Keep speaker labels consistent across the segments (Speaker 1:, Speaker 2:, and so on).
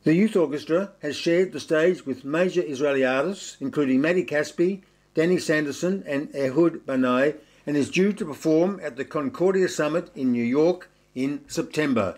Speaker 1: The youth orchestra has shared the stage with major Israeli artists, including Maddie Caspi, Danny Sanderson, and Ehud Banai, and is due to perform at the Concordia Summit in New York in September.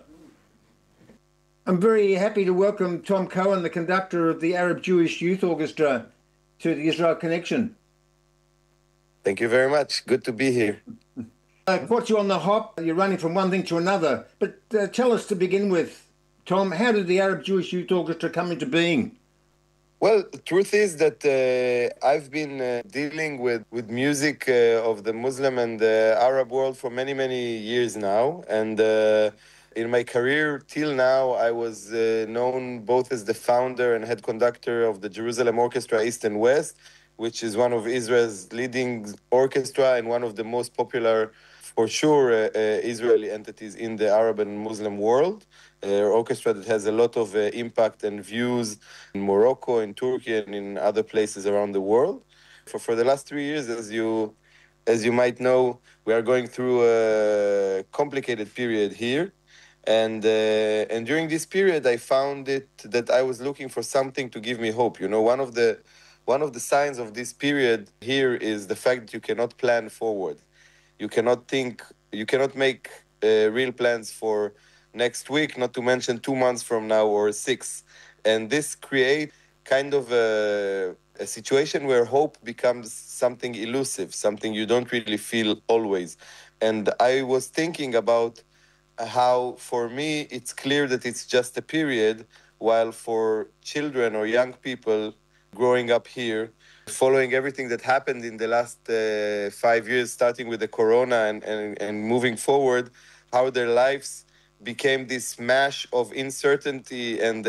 Speaker 1: I'm very happy to welcome Tom Cohen, the conductor of the Arab Jewish Youth Orchestra, to the Israel Connection.
Speaker 2: Thank you very much. Good to be here.
Speaker 1: I caught you on the hop. You're running from one thing to another. But tell us to begin with, Tom, how did the Arab Jewish Youth Orchestra come into being?
Speaker 2: Well, the truth is that I've been dealing with music of the Muslim and the Arab world for many, many years now. And in my career till now, I was known both as the founder and head conductor of the Jerusalem Orchestra East and West, which is one of Israel's leading orchestra and one of the most popular, for sure, Israeli entities in the Arab and Muslim world. Orchestra that has a lot of impact and views in Morocco, in Turkey, and in other places around the world. For the last 3 years, as you might know, we are going through a complicated period here. And during this period, I found it that I was looking for something to give me hope. You know, one of the signs of this period here is the fact that you cannot plan forward. You cannot make real plans for next week, not to mention 2 months from now or 6. And this creates kind of a situation where hope becomes something elusive, something you don't really feel always. And I was thinking about how, for me, it's clear that it's just a period, while for children or young people growing up here, following everything that happened in the last 5 years, starting with the corona and moving forward, how their lives became this mash of uncertainty and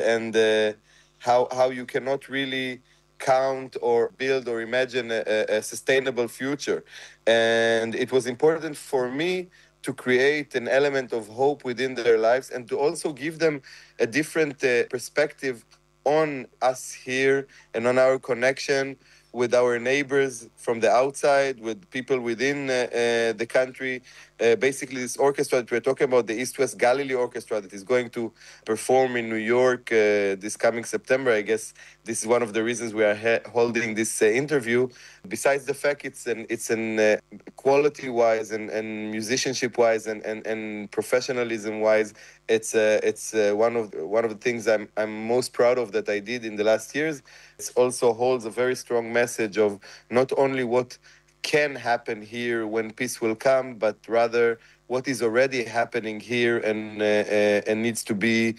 Speaker 2: how you cannot really count or build or imagine a sustainable future. And it was important for me to create an element of hope within their lives and to also give them a different perspective on us here and on our connection with our neighbors from the outside, with people within the country. Basically, this orchestra that we're talking about, the East-West Galilee Orchestra that is going to perform in New York this coming September. I guess this is one of the reasons we are holding this interview. Besides the fact it's an quality-wise and musicianship-wise and professionalism-wise, it's one of the things I'm most proud of that I did in the last years. It also holds a very strong message of not only what can happen here when peace will come, but rather what is already happening here and needs to be,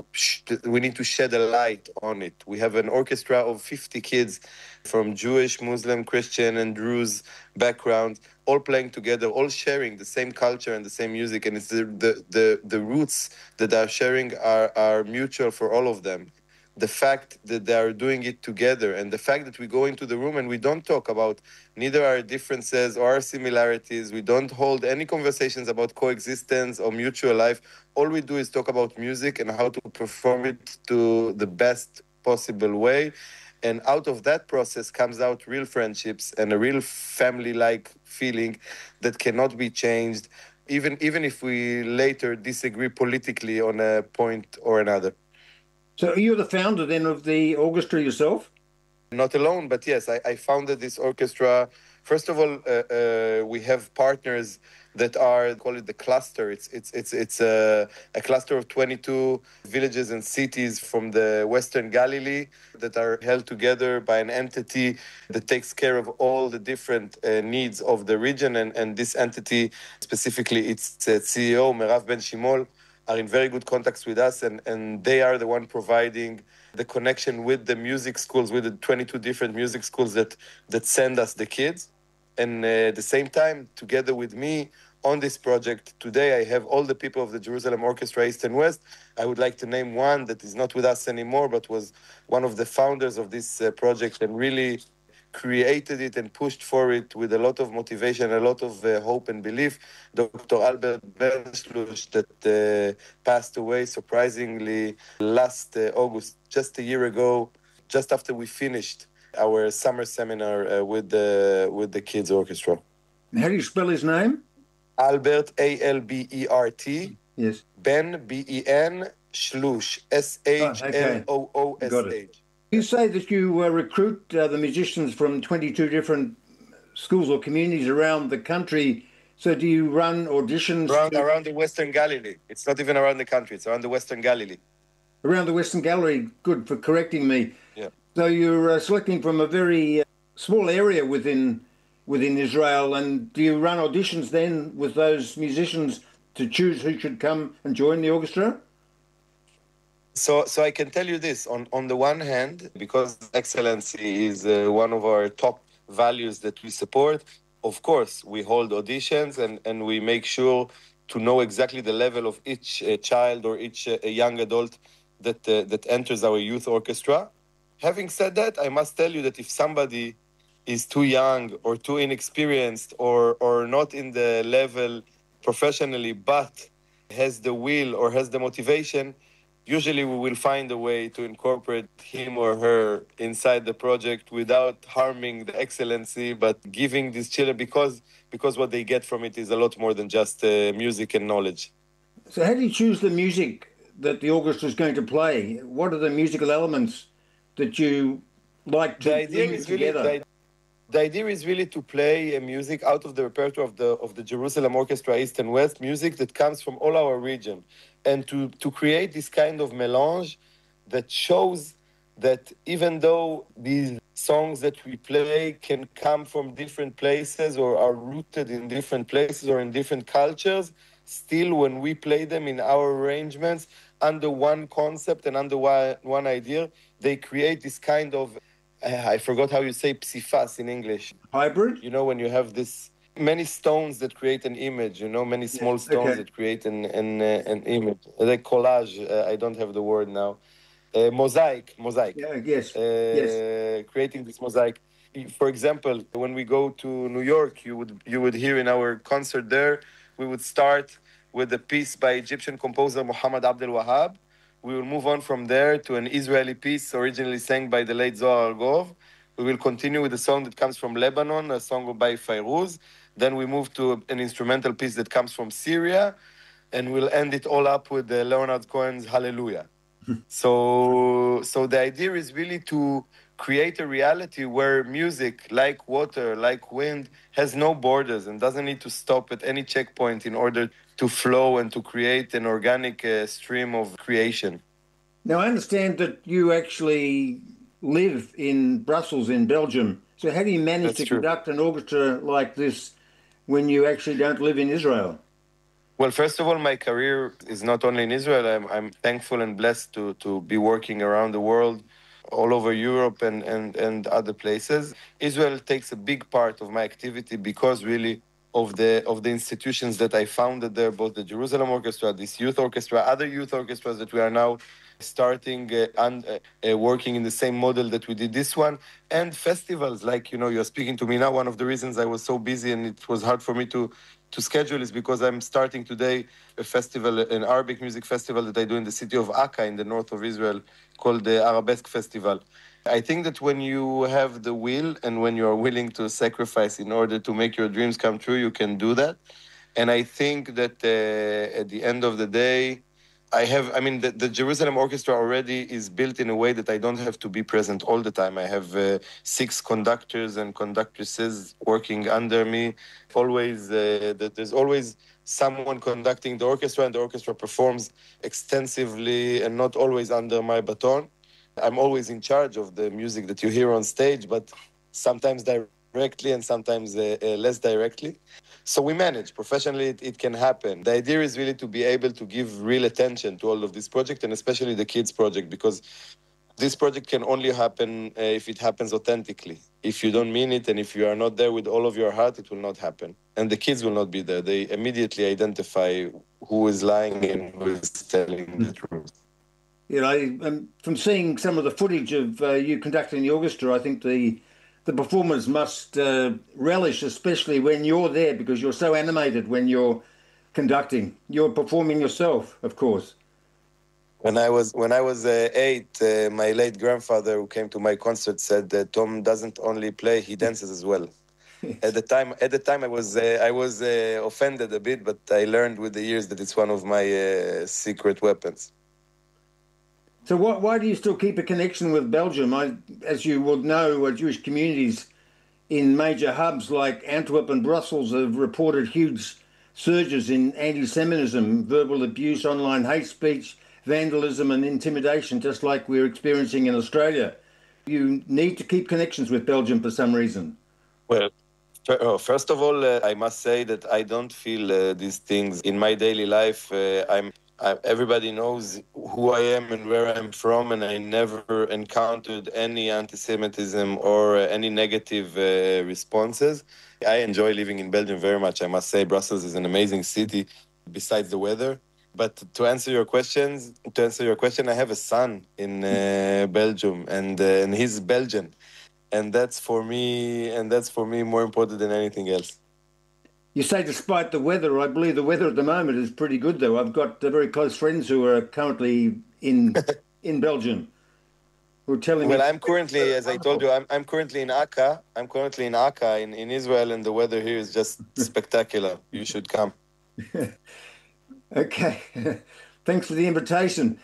Speaker 2: we need to shed a light on it. We have an orchestra of 50 kids from Jewish, Muslim, Christian, and Druze backgrounds, all playing together, all sharing the same culture and the same music. And it's the roots that are sharing are mutual for all of them. The fact that they are doing it together and the fact that we go into the room and we don't talk about neither our differences or our similarities. We don't hold any conversations about coexistence or mutual life. All we do is talk about music and how to perform it to the best possible way. And out of that process comes out real friendships and a real family-like feeling that cannot be changed, even if we later disagree politically on a point or another.
Speaker 1: So you're the founder then of the orchestra yourself?
Speaker 2: Not alone, but yes, I founded this orchestra. First of all, we have partners that are, call it the cluster. It's a cluster of 22 villages and cities from the Western Galilee that are held together by an entity that takes care of all the different needs of the region. And this entity, specifically its CEO, Merav Ben Shimol, are in very good contacts with us, and they are the one providing the connection with the music schools, with the 22 different music schools that send us the kids. And at the same time, together with me on this project, today I have all the people of the Jerusalem Orchestra East and West. I would like to name one that is not with us anymore, but was one of the founders of this project and really created it and pushed for it with a lot of motivation, a lot of hope and belief. Dr. Albert Bernschluss, that passed away surprisingly last August, just a year ago, just after we finished our summer seminar with the kids orchestra.
Speaker 1: How do you spell his name?
Speaker 2: Albert, Albert.
Speaker 1: Yes.
Speaker 2: Ben, Ben, Shlush,
Speaker 1: Oh, okay. Got it.
Speaker 2: Shloosh.
Speaker 1: You say that you recruit the musicians from 22 different schools or communities around the country. So do you run auditions
Speaker 2: Around the Western Galilee. It's not even around the country. It's around the Western Galilee.
Speaker 1: around the Western Gallery? Good for correcting me.
Speaker 2: Yeah.
Speaker 1: So you're selecting from a very small area within Israel, and do you run auditions then with those musicians to choose who should come and join the orchestra?
Speaker 2: So I can tell you this. On the one hand, because excellency is one of our top values that we support, of course, we hold auditions and we make sure to know exactly the level of each child or each young adult that enters our youth orchestra. Having said that, I must tell you that if somebody is too young or too inexperienced or not in the level professionally, but has the will or has the motivation, usually we will find a way to incorporate him or her inside the project without harming the excellency, but giving these children, because what they get from it is a lot more than just music and knowledge.
Speaker 1: So how do you choose the music that the orchestra is going to play? What are the musical elements that you like to bring together?
Speaker 2: The idea is really to play music out of the repertoire of the Jerusalem Orchestra East and West, music that comes from all our region, and to create this kind of melange that shows that even though these songs that we play can come from different places or are rooted in different places or in different cultures, still when we play them in our arrangements under one concept and under one idea, they create this kind of I forgot how you say psifas in English.
Speaker 1: Hybrid?
Speaker 2: You know, when you have this many stones that create an image, you know, many small stones that create an image. Like collage, I don't have the word now. Mosaic.
Speaker 1: Yeah, yes.
Speaker 2: Creating this mosaic. For example, when we go to New York, you would hear in our concert there, we would start with a piece by Egyptian composer Muhammad Abdel Wahab. We will move on from there to an Israeli piece originally sang by the late Zohar Argov. We will continue with a song that comes from Lebanon, a song by Fairuz. Then we move to an instrumental piece that comes from Syria. And we'll end it all up with Leonard Cohen's Hallelujah. So the idea is really to create a reality where music, like water, like wind, has no borders and doesn't need to stop at any checkpoint in order to flow and to create an organic stream of creation.
Speaker 1: Now, I understand that you actually live in Brussels, in Belgium. So how do you manage to conduct an orchestra like this when you actually don't live in Israel?
Speaker 2: Well, first of all, my career is not only in Israel. I'm thankful and blessed to be working around the world, all over Europe and other places. Israel takes a big part of my activity because really of the institutions that I founded there, both the Jerusalem Orchestra, this youth orchestra, other youth orchestras that we are now starting and working in the same model that we did this one, and festivals like, you know, you're speaking to me now. One of the reasons I was so busy and it was hard for me to schedule is because I'm starting today a festival, an Arabic music festival that I do in the city of Akka in the north of Israel called the Arabesque Festival. I think that when you have the will and when you are willing to sacrifice in order to make your dreams come true, you can do that. And I think that at the end of the day, the Jerusalem Orchestra already is built in a way that I don't have to be present all the time. I have 6 conductors and conductresses working under me. There's always someone conducting the orchestra, and the orchestra performs extensively and not always under my baton. I'm always in charge of the music that you hear on stage, but sometimes directly and sometimes less directly. So we manage. Professionally, it can happen. The idea is really to be able to give real attention to all of this project, and especially the kids project, because this project can only happen if it happens authentically. If you don't mean it and if you are not there with all of your heart, it will not happen. And the kids will not be there. They immediately identify who is lying and who is telling the truth.
Speaker 1: You know, from seeing some of the footage of you conducting the orchestra, I think the performers must relish, especially when you're there, because you're so animated when you're conducting. You're performing yourself, of course.
Speaker 2: When I was 8, my late grandfather, who came to my concert, said that Tom doesn't only play; he dances as well. At the time, I was offended a bit, but I learned with the years that it's one of my secret weapons.
Speaker 1: So why do you still keep a connection with Belgium? As you would know, Jewish communities in major hubs like Antwerp and Brussels have reported huge surges in anti-Semitism, verbal abuse, online hate speech, vandalism and intimidation, just like we're experiencing in Australia. You need to keep connections with Belgium for some reason.
Speaker 2: Well, first of all, I must say that I don't feel these things in my daily life. Everybody knows who I am and where I'm from, and I never encountered any anti-Semitism or any negative responses. I enjoy living in Belgium very much. I must say, Brussels is an amazing city, besides the weather. But to answer your question, I have a son in Belgium, and he's Belgian, and that's for me more important than anything else.
Speaker 1: You say despite the weather, I believe the weather at the moment is pretty good though. I've got very close friends who are currently in Belgium who are telling me
Speaker 2: Well, I'm currently, as I told you, I'm currently in Akka. I'm currently in Akka in Israel, and the weather here is just spectacular. You should come.
Speaker 1: okay. Thanks for the invitation.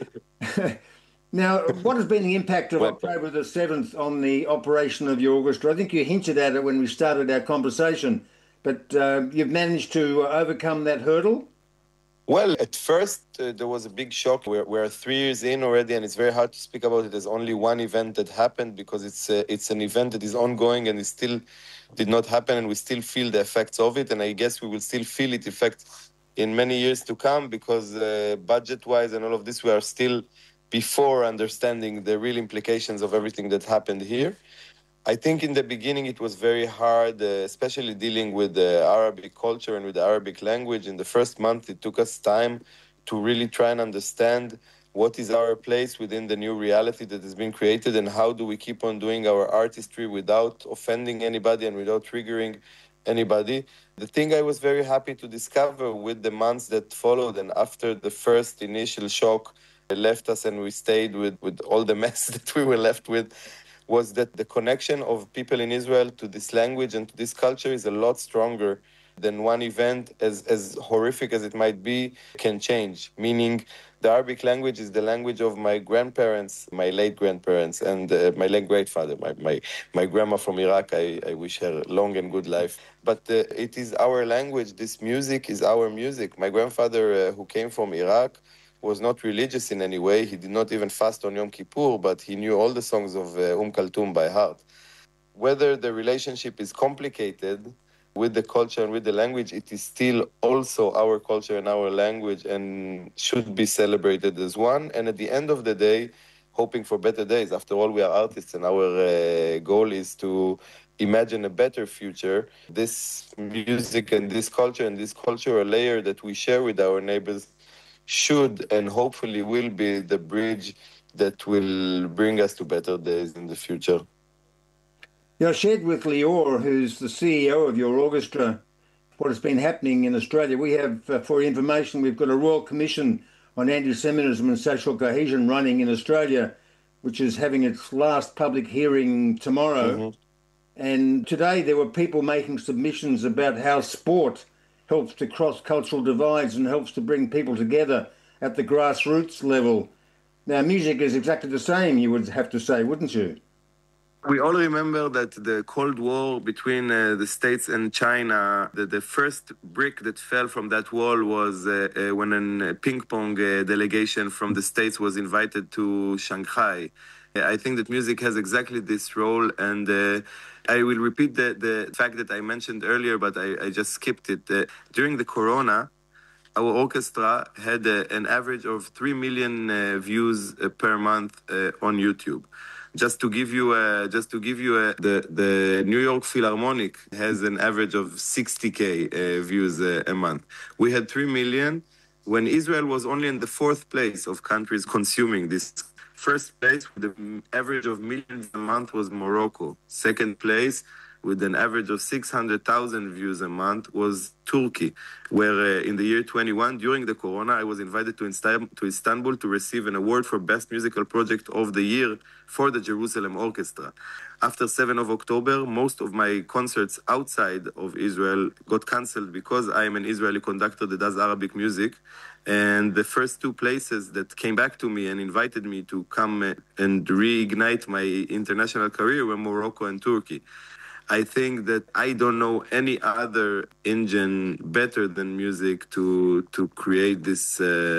Speaker 1: Now, what has been the impact of
Speaker 2: Welcome.
Speaker 1: October the 7th on the operation of your orchestra? I think you hinted at it when we started our conversation, but you've managed to overcome that hurdle?
Speaker 2: Well, at first, there was a big shock. We're 3 years in already, and it's very hard to speak about it as only one event that happened because it's an event that is ongoing and it still did not happen, and we still feel the effects of it. And I guess we will still feel its effects in many years to come because budget-wise and all of this, we are still before understanding the real implications of everything that happened here. I think in the beginning it was very hard, especially dealing with the Arabic culture and with the Arabic language. In the first month, it took us time to really try and understand what is our place within the new reality that has been created, and how do we keep on doing our artistry without offending anybody and without triggering anybody. The thing I was very happy to discover with the months that followed and after the first initial shock left us and we stayed with all the mess that we were left with, was that the connection of people in Israel to this language and to this culture is a lot stronger than one event, as horrific as it might be, can change. Meaning, the Arabic language is the language of my grandparents, my late grandparents, and my late grandfather, my grandma from Iraq. I wish her long and good life. But it is our language. This music is our music. My grandfather, who came from Iraq, was not religious in any way. He did not even fast on Yom Kippur, but he knew all the songs of Kulthum by heart. Whether the relationship is complicated with the culture and with the language, it is still also our culture and our language and should be celebrated as one. And at the end of the day, hoping for better days. After all, we are artists and our goal is to imagine a better future. This music and this cultural layer that we share with our neighbors should and hopefully will be the bridge that will bring us to better days in the future.
Speaker 1: I shared with Lior, who's the CEO of your orchestra, what has been happening in Australia. We have, for information, we've got a Royal Commission on Anti-Semitism and Social Cohesion running in Australia, which is having its last public hearing tomorrow. Mm-hmm. And today there were people making submissions about how sport helps to cross cultural divides and helps to bring people together at the grassroots level. Now, music is exactly the same, you would have to say, wouldn't you?
Speaker 2: We all remember that the Cold War between the States and China, the first brick that fell from that wall was when a ping pong delegation from the States was invited to Shanghai. I think that music has exactly this role, and I will repeat the fact that I mentioned earlier, but I just skipped it. During the Corona, our orchestra had an average of 3 million views per month on YouTube. Just to give you, the New York Philharmonic has an average of 60K views a month. We had 3 million when Israel was only in the 4th place of countries consuming this. First place with the average of millions a month was Morocco. Second place with an average of 600,000 views a month was Turkey, where in the year 21, during the Corona, I was invited to Istanbul to receive an award for Best Musical Project of the Year for the Jerusalem Orchestra. After 7 of October, most of my concerts outside of Israel got cancelled because I am an Israeli conductor that does Arabic music. And the first two places that came back to me and invited me to come and reignite my international career were Morocco and Turkey. I think that I don't know any other engine better than music to create this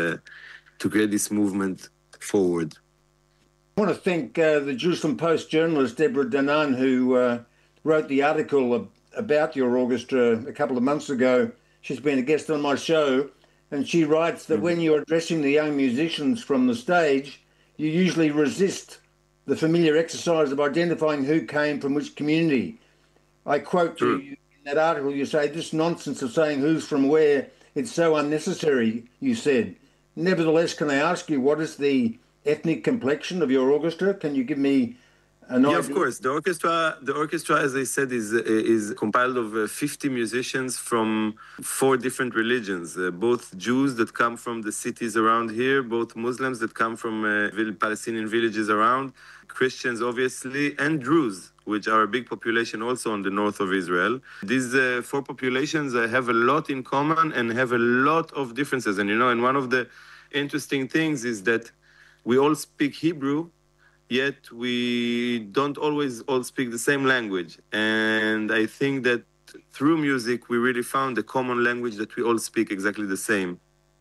Speaker 2: movement forward.
Speaker 1: I want to thank the Jerusalem Post journalist Deborah Danan, who wrote the article about your orchestra a couple of months ago. She's been a guest on my show, and she writes that when you're addressing the young musicians from the stage, you usually resist the familiar exercise of identifying who came from which community. I quote to you in that article, you say, "This nonsense of saying who's from where, it's so unnecessary," you said. Nevertheless, can I ask you, what is the ethnic complexion of your orchestra? Can you give me an idea?
Speaker 2: Yeah, of course. The orchestra, as I said, is compiled of 50 musicians from 4 different religions, both Jews that come from the cities around here, both Muslims that come from Palestinian villages around, Christians, obviously, and Druze, which are a big population also on the north of Israel. These 4 populations have a lot in common and have a lot of differences. And, and one of the interesting things is that we all speak Hebrew, yet we don't always all speak the same language. And I think that through music, we really found a common language that we all speak exactly the same.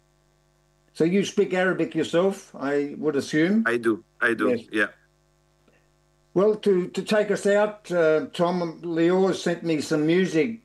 Speaker 1: So you speak Arabic yourself, I would assume?
Speaker 2: I do, yes. Yeah.
Speaker 1: Well, to take us out, Tom, Lior sent me some music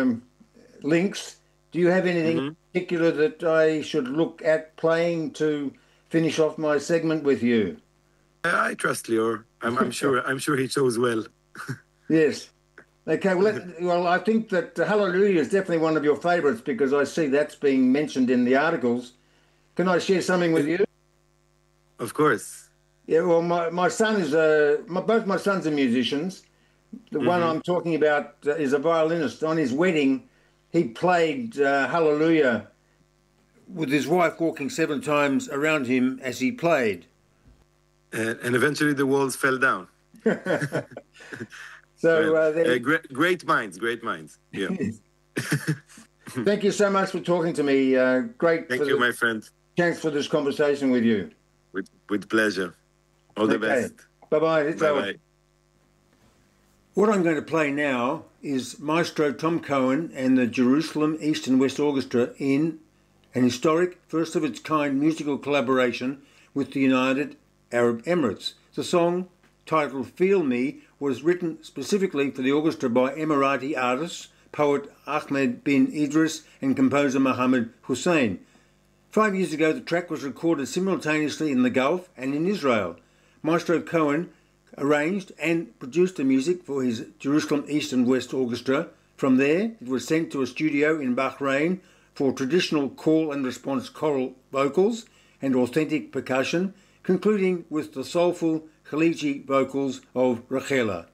Speaker 1: links. Do you have anything in particular that I should look at playing to finish off my segment with you?
Speaker 2: I trust Lior. I'm sure he chose well.
Speaker 1: Yes. Okay. Well, I think that Hallelujah is definitely one of your favourites because I see that's being mentioned in the articles. Can I share something with you?
Speaker 2: Of course.
Speaker 1: Yeah. Well, my son is both my sons are musicians. The one I'm talking about is a violinist. On his wedding, he played Hallelujah with his wife walking 7 times around him as he played.
Speaker 2: And eventually the walls fell down.
Speaker 1: So
Speaker 2: great minds. Yeah.
Speaker 1: Thank you so much for talking to me. Great.
Speaker 2: Thank you, my friend.
Speaker 1: Thanks for this conversation with you.
Speaker 2: With pleasure. All the best.
Speaker 1: Bye-bye.
Speaker 2: Bye-bye.
Speaker 1: What I'm going to play now is Maestro Tom Cohen and the Jerusalem East and West Orchestra in an historic, first-of-its-kind musical collaboration with the United Arab Emirates. The song, titled Feel Me, was written specifically for the orchestra by Emirati artists, poet Ahmed bin Idris and composer Mohammed Hussein. 5 years ago, the track was recorded simultaneously in the Gulf and in Israel. Maestro Cohen arranged and produced the music for his Jerusalem East and West Orchestra. From there, it was sent to a studio in Bahrain for traditional call and response choral vocals and authentic percussion, concluding with the soulful Khaliji vocals of Rachela.